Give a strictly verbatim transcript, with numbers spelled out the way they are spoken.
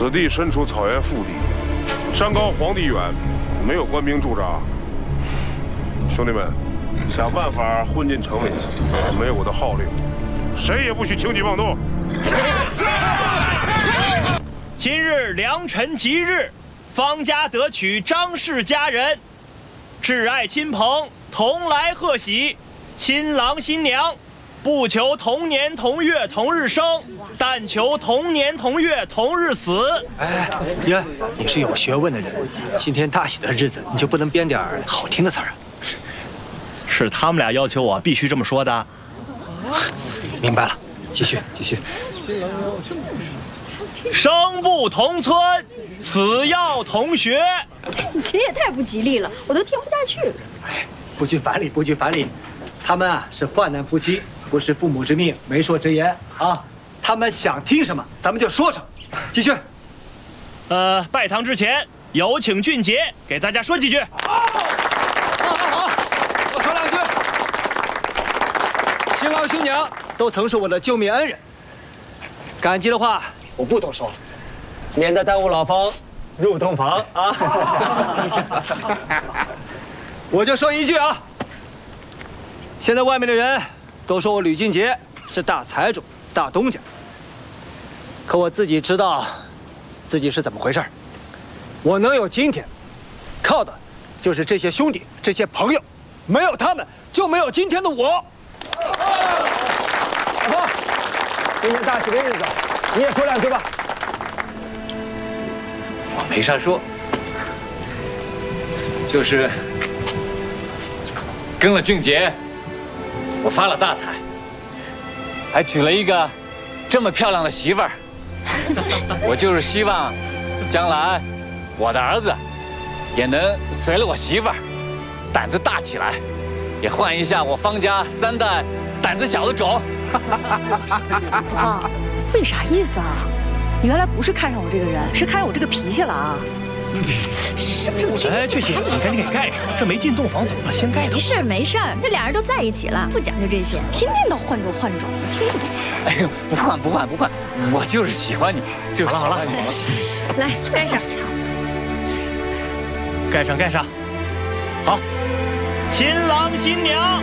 此地身处草原腹地，山高皇帝远，没有官兵驻扎。兄弟们，想办法混进城里，没有我的号令，谁也不许轻举妄动。是是。 今日良辰吉日，方家得娶张氏佳人，挚爱亲朋同来贺喜，新郎新娘不求同年同月同日生，但求同年同月同日死。 哎，爷，你是有学问的人，今天大喜的日子，你就不能编点好听的词儿啊？ 是他们俩要求我必须这么说的。 明白了，继续继续。 生不同村，死要同学。 你这也太不吉利了，我都听不下去了。 哎，不拘反礼，不拘反礼。他们啊是患难夫妻，不是父母之命，媒妁之言啊。他们想听什么，咱们就说什么。继续。 呃，拜堂之前，有请俊杰给大家说几句。 好，好，好，我说两句。新郎新娘都曾是我的救命恩人，感激的话我不多说了，免得耽误老方入洞房啊。我就说一句啊。现在外面的人都说我吕俊杰是大财主、大东家，可我自己知道自己是怎么回事。我能有今天，靠的就是这些兄弟、这些朋友，没有他们就没有今天的我。老婆，今天大喜的日子，你也说两句吧。 我没啥说，就是跟了俊杰。我发了大财，还娶了一个这么漂亮的媳妇儿。我就是希望，将来我的儿子也能随了我媳妇儿，胆子大起来，也换一下我方家三代胆子小的种。 爸，这你啥意思啊？你原来不是看上我这个人，是看上我这个脾气了啊？是不是？ 哎，翠喜，你赶紧给盖上，这没进洞房怎么了？先盖上。 没事没事，这俩人都在一起了，不讲究这些， 天天都换种换种，听不懂。 哎呦，不换不换不换，我就是喜欢你，就是喜欢你。好了， 来盖上， 盖上盖上。好，新郎新娘